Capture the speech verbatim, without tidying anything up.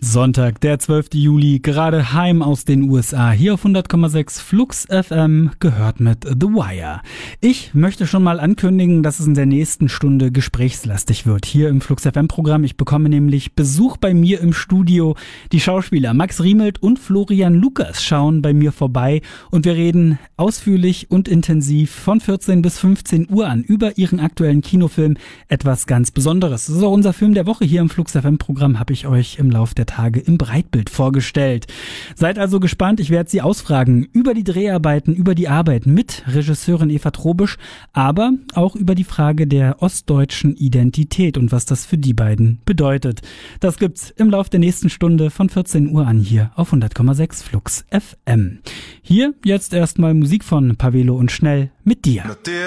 Sonntag, der zwölfte Juli, gerade heim aus den U S A, hier auf hundert Komma sechs Flux F M, gehört mit The Wire. Ich möchte schon mal ankündigen, dass es in der nächsten Stunde gesprächslastig wird, hier im Flux F M-Programm. Ich bekomme nämlich Besuch bei mir im Studio. Die Schauspieler Max Riemelt und Florian Lukas schauen bei mir vorbei und wir reden ausführlich und intensiv von vierzehn bis fünfzehn Uhr an über ihren aktuellen Kinofilm Etwas ganz Besonderes. Das ist auch unser Film der Woche hier im Flux F M-Programm, habe ich euch im Laufe der Tage im Breitbild vorgestellt. Seid also gespannt, ich werde Sie ausfragen über die Dreharbeiten, über die Arbeit mit Regisseurin Eva Trobisch, aber auch über die Frage der ostdeutschen Identität und was das für die beiden bedeutet. Das gibt's im Laufe der nächsten Stunde von vierzehn Uhr an hier auf hundert Komma sechs Flux F M. Hier jetzt erstmal Musik von Pavelo und Schnell mit dir. Mit dir